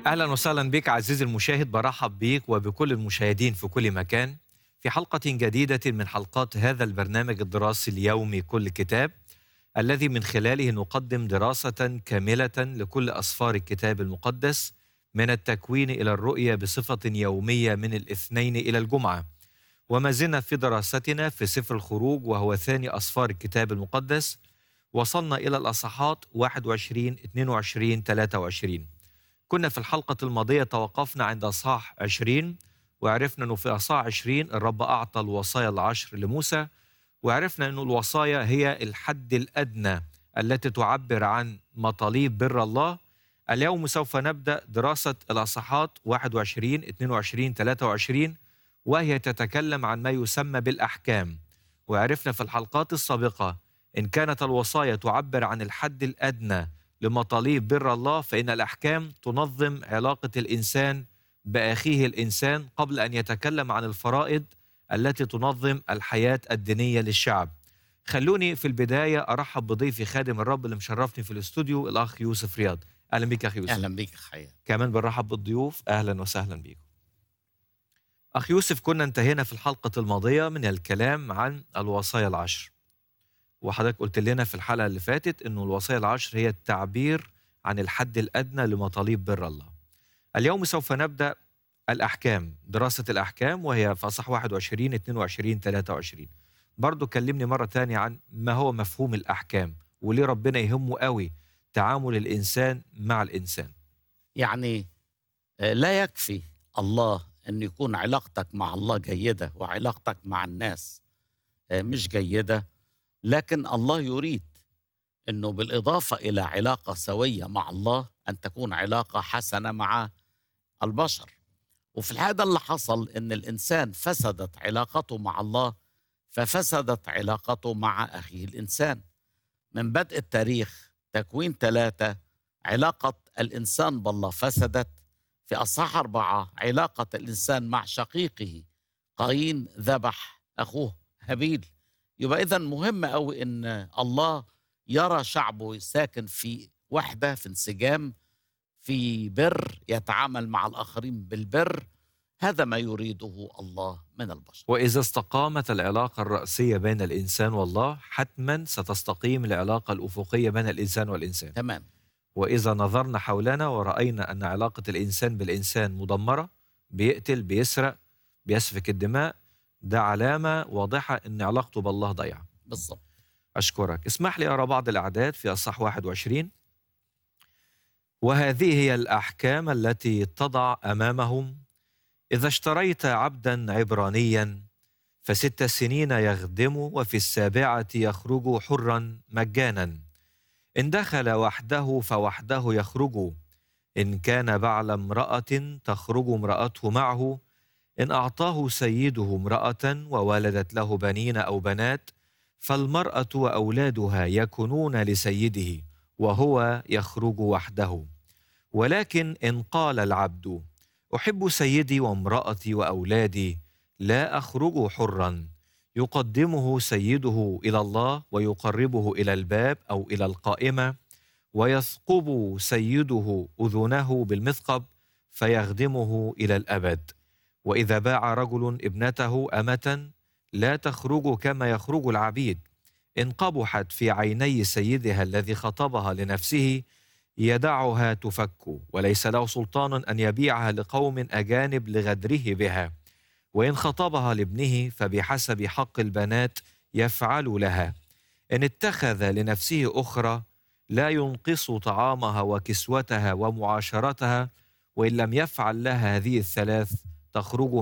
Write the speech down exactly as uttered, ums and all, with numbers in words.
أهلا وسهلا بك عزيزي المشاهد، برحب بك وبكل المشاهدين في كل مكان في حلقة جديدة من حلقات هذا البرنامج الدراسي اليومي كل كتاب، الذي من خلاله نقدم دراسة كاملة لكل أسفار الكتاب المقدس من التكوين إلى الرؤية بصفة يومية من الاثنين إلى الجمعة. وما زلنا في دراستنا في سفر الخروج وهو ثاني أسفار الكتاب المقدس. وصلنا إلى الأصحاحات واحد وعشرين اثنين وعشرين ثلاثة وعشرين. كنا في الحلقة الماضية توقفنا عند أصحاح عشرين، وعرفنا أنه في أصحاح عشرين الرب أعطى الوصايا العشر لموسى، وعرفنا أن الوصايا هي الحد الأدنى التي تعبر عن مطالب بر الله. اليوم سوف نبدأ دراسة الأصحاحات واحد وعشرين اثنين وعشرين ثلاثة وعشرين، وهي تتكلم عن ما يسمى بالأحكام. وعرفنا في الحلقات السابقة إن كانت الوصايا تعبر عن الحد الأدنى لمطالب بر الله، فإن الأحكام تنظم علاقة الإنسان بأخيه الإنسان قبل أن يتكلم عن الفرائض التي تنظم الحياة الدينية للشعب. خلوني في البداية أرحب بضيفي خادم الرب اللي مشرفني في الاستوديو، الأخ يوسف رياض. أهلا بك أخي يوسف. أهلا بك خير. كمان بنرحب بالضيوف، أهلا وسهلا بكم. أخ يوسف، كنا انتهينا في الحلقة الماضية من الكلام عن الوصايا العشر، وحضرتك قلت لنا في الحلقة اللي فاتت أنه الوصايا العشر هي التعبير عن الحد الأدنى لمطالب بر الله. اليوم سوف نبدأ الأحكام، دراسة الأحكام، وهي في أصحاح واحد وعشرين اثنين وعشرين ثلاثة وعشرين. برضو كلمني مرة تانية عن ما هو مفهوم الأحكام، وليه ربنا يهمه قوي تعامل الإنسان مع الإنسان. يعني لا يكفي الله أن يكون علاقتك مع الله جيدة وعلاقتك مع الناس مش جيدة، لكن الله يريد أنه بالإضافة إلى علاقة سوية مع الله أن تكون علاقة حسنة مع البشر. وفي الحقيقة ده اللي حصل، أن الإنسان فسدت علاقته مع الله ففسدت علاقته مع أخيه الإنسان. من بدء التاريخ تكوين ثلاثة علاقة الإنسان بالله فسدت. في أصحاح أربعة علاقة الإنسان مع شقيقه قايين ذبح أخوه هابيل. يبقى إذن مهم أوي إن الله يرى شعبه ساكن في وحدة، في انسجام، في بر، يتعامل مع الآخرين بالبر. هذا ما يريده الله من البشر. وإذا استقامت العلاقة الرئيسية بين الإنسان والله، حتما ستستقيم العلاقة الأفقية بين الإنسان والإنسان. تمام. وإذا نظرنا حولنا ورأينا أن علاقة الإنسان بالإنسان مدمرة، بيقتل، بيسرق، بيسفك الدماء، ده علامة واضحة أن علاقته بالله ضيعة. بالضبط. أشكرك. اسمح لي أرى بعض الأعداد في أصحاح واحد وعشرين. وهذه هي الأحكام التي تضع أمامهم: إذا اشتريت عبدا عبرانيا فست سنين يخدم، وفي السابعة يخرج حرا مجانا. إن دخل وحده فوحده يخرج، إن كان بعل امرأة تخرج امرأته معه. إن أعطاه سيده امرأة وولدت له بنين أو بنات، فالمرأة وأولادها يكونون لسيده وهو يخرج وحده. ولكن إن قال العبد: أحب سيدي وامرأتي وأولادي، لا أخرج حرا، يقدمه سيده إلى الله ويقربه إلى الباب أو إلى القائمة، ويثقب سيده أذنه بالمثقب فيخدمه إلى الأبد. وإذا باع رجل ابنته أمة، لا تخرج كما يخرج العبيد. إن قبحت في عيني سيدها الذي خطبها لنفسه، يدعها تفك، وليس له سلطان أن يبيعها لقوم أجانب لغدره بها. وإن خطبها لابنه فبحسب حق البنات يفعل لها. إن اتخذ لنفسه أخرى، لا ينقص طعامها وكسوتها ومعاشرتها. وإن لم يفعل لها هذه الثلاث، تخرج